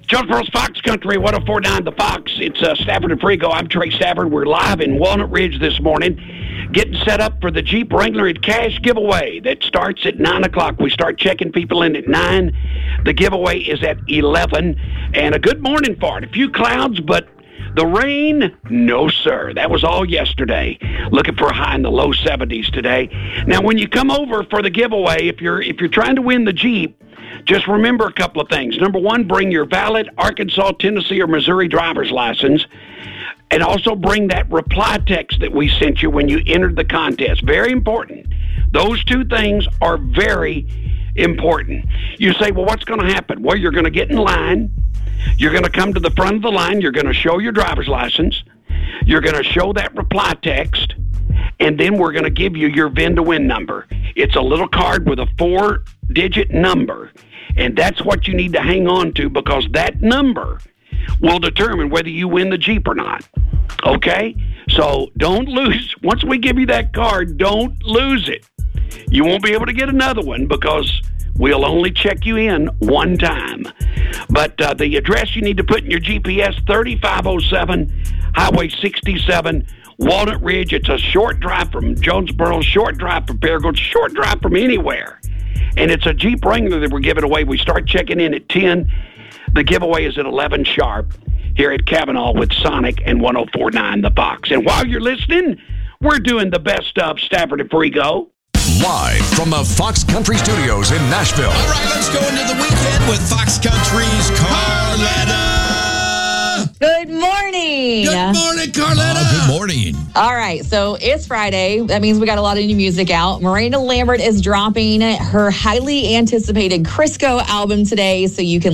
Jonesboro's Fox Country, 104.9 The Fox. It's Stafford and Frigo. I'm Trey Stafford. We're live in Walnut Ridge this morning, getting set up for the Jeep Wrangler cash giveaway that starts at 9 o'clock. We start checking people in at 9. The giveaway is at 11. And a good morning for it. A few clouds, but the rain, no, sir. That was all yesterday. Looking for a high in the low 70s today. Now, when you come over for the giveaway, if you're trying to win the Jeep, just remember a couple of things. Number one, bring your valid Arkansas, Tennessee, or Missouri driver's license. And also bring that reply text that we sent you when you entered the contest. Very important. Those two things are very important. You say, well, what's going to happen? Well, you're going to get in line. You're going to come to the front of the line. You're going to show your driver's license. You're going to show that reply text. And then we're going to give you your VIN-to-win number. It's a little card with a 4-digit number. And that's what you need to hang on to, because that number will determine whether you win the Jeep or not. Okay? So don't lose. Once we give you that card, don't lose it. You won't be able to get another one because we'll only check you in one time. But the address you need to put in your GPS, 3507 Highway 67, Walnut Ridge. It's a short drive from Jonesboro, short drive from Paragould, short drive from anywhere. And it's a Jeep Wrangler that we're giving away. We start checking in at 10. The giveaway is at 11 sharp here at Kavanaugh with Sonic and 104.9 The Fox. And while you're listening, we're doing the best of Stafford and Frigo. Live from the Fox Country Studios in Nashville. All right, let's go into the weekend with Fox Country's Carletta. Good morning. Good morning, Carletta. Good morning. All right, so it's Friday. That means we got a lot of new music out. Miranda Lambert is dropping her highly anticipated Crisco album today, so you can